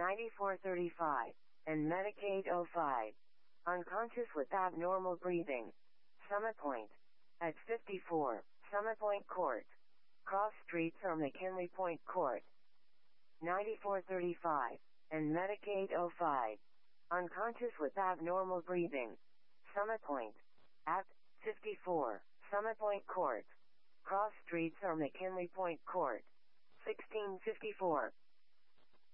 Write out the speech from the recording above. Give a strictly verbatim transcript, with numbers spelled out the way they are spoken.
ninety-four thirty-five, and Medicaid oh five. Unconscious with abnormal breathing. Summit Point. At fifty-four, Summit Point Court. Cross streets or McKinley Point Court. ninety-four thirty-five, and Medicaid oh five. Unconscious with abnormal breathing. Summit Point. At fifty-four, Summit Point Court. Cross streets or McKinley Point Court. sixteen fifty-four.